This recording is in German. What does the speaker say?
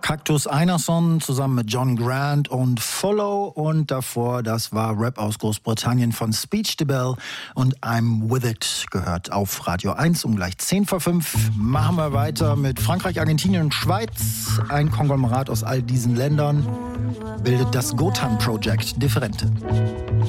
Cactus Einarsson zusammen mit John Grant und Follow, und davor, das war Rap aus Großbritannien von Speech the Bell und I'm With It, gehört auf Radio 1 um gleich 5:10. Machen wir weiter mit Frankreich, Argentinien und Schweiz. Ein Konglomerat aus all diesen Ländern bildet das Gotan Project Differente.